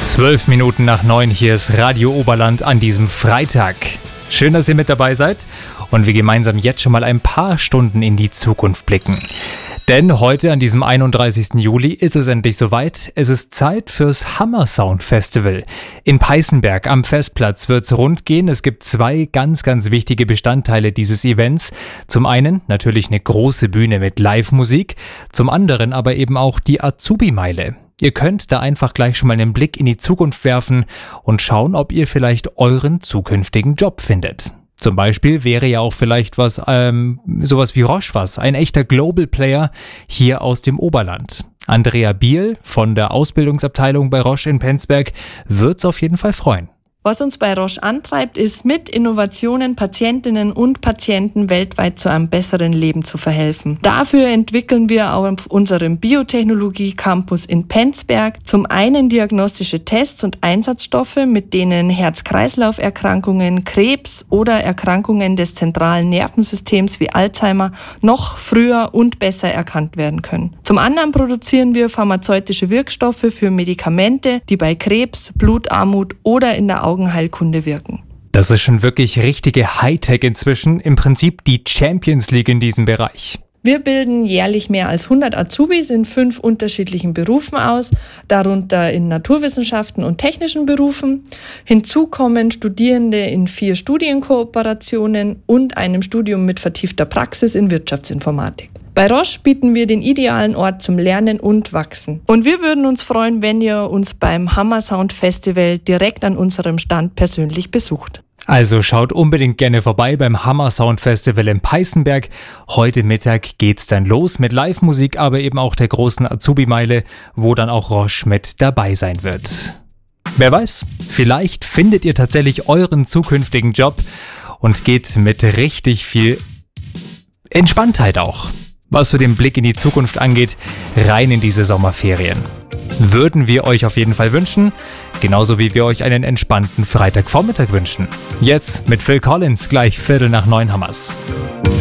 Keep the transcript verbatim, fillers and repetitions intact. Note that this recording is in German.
Zwölf Minuten nach neun, hier ist Radio Oberland an diesem Freitag. Schön, dass ihr mit dabei seid und wir gemeinsam jetzt schon mal ein paar Stunden in die Zukunft blicken. Denn heute an diesem einunddreißigsten Juli ist es endlich soweit. Es ist Zeit fürs Hammersound Festival. In Peißenberg am Festplatz wird's rund gehen. Es gibt zwei ganz, ganz wichtige Bestandteile dieses Events. Zum einen natürlich eine große Bühne mit Live-Musik, zum anderen aber eben auch die Azubi-Meile. Ihr könnt da einfach gleich schon mal einen Blick in die Zukunft werfen und schauen, ob ihr vielleicht euren zukünftigen Job findet. Zum Beispiel wäre ja auch vielleicht was, ähm, sowas wie Roche was, ein echter Global Player hier aus dem Oberland. Andrea Biel von der Ausbildungsabteilung bei Roche in Penzberg wird's auf jeden Fall freuen. Was uns bei Roche antreibt, ist, mit Innovationen Patientinnen und Patienten weltweit zu einem besseren Leben zu verhelfen. Dafür entwickeln wir auf unserem Biotechnologie-Campus in Penzberg zum einen diagnostische Tests und Einsatzstoffe, mit denen Herz-Kreislauf-Erkrankungen, Krebs oder Erkrankungen des zentralen Nervensystems wie Alzheimer noch früher und besser erkannt werden können. Zum anderen produzieren wir pharmazeutische Wirkstoffe für Medikamente, die bei Krebs, Blutarmut oder in der Augen Augenheilkunde wirken. Das ist schon wirklich richtige Hightech inzwischen, im Prinzip die Champions League in diesem Bereich. Wir bilden jährlich mehr als hundert Azubis in fünf unterschiedlichen Berufen aus, darunter in Naturwissenschaften und technischen Berufen. Hinzu kommen Studierende in vier Studienkooperationen und einem Studium mit vertiefter Praxis in Wirtschaftsinformatik. Bei Roche bieten wir den idealen Ort zum Lernen und Wachsen. Und wir würden uns freuen, wenn ihr uns beim Hammersound Festival direkt an unserem Stand persönlich besucht. Also schaut unbedingt gerne vorbei beim Hammersound Festival in Peißenberg. Heute Mittag geht's dann los mit Live-Musik, aber eben auch der großen Azubi-Meile, wo dann auch Roche mit dabei sein wird. Wer weiß, vielleicht findet ihr tatsächlich euren zukünftigen Job und geht mit richtig viel Entspanntheit auch, was so den Blick in die Zukunft angeht, rein in diese Sommerferien. Würden wir euch auf jeden Fall wünschen, genauso wie wir euch einen entspannten Freitagvormittag wünschen. Jetzt mit Phil Collins, gleich Viertel nach neun Hammers.